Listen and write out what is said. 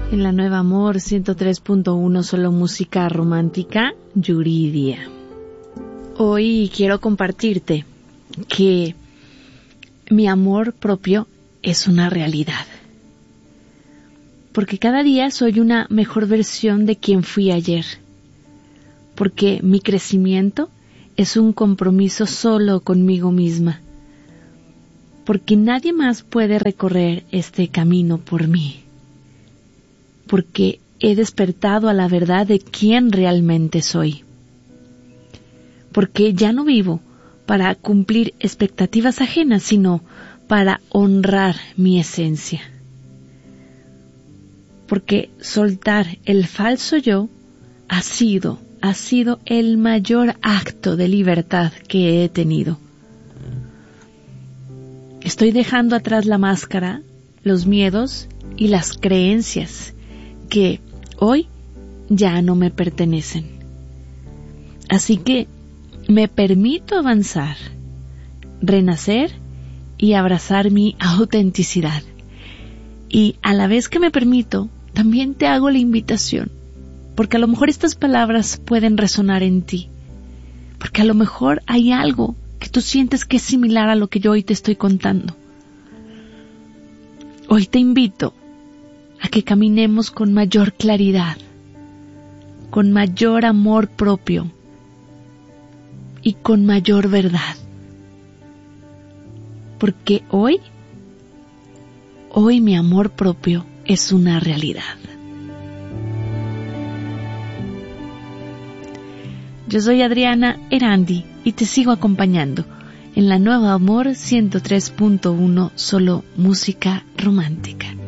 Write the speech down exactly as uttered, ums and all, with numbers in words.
En la Nueva Amor ciento tres punto uno, solo música romántica, Yuridia. Hoy quiero compartirte que mi amor propio es una realidad. Porque cada día soy una mejor versión de quien fui ayer. Porque mi crecimiento es un compromiso solo conmigo misma. Porque nadie más puede recorrer este camino por mí. Porque he despertado a la verdad de quién realmente soy. Porque ya no vivo para cumplir expectativas ajenas, sino para honrar mi esencia. Porque soltar el falso yo ha sido, ha sido el mayor acto de libertad que he tenido. Estoy dejando atrás la máscara, los miedos y las creencias que hoy ya no me pertenecen. Así que me permito avanzar, renacer y abrazar mi autenticidad. Y a la vez que me permito, también te hago la invitación, porque a lo mejor estas palabras pueden resonar en ti, porque a lo mejor hay algo que tú sientes que es similar a lo que yo hoy te estoy contando. Hoy te invito a que caminemos con mayor claridad, con mayor amor propio y con mayor verdad. Porque hoy, hoy mi amor propio es una realidad. Yo soy Adriana Erandi y te sigo acompañando en la Nueva Amor ciento tres punto uno, solo música romántica.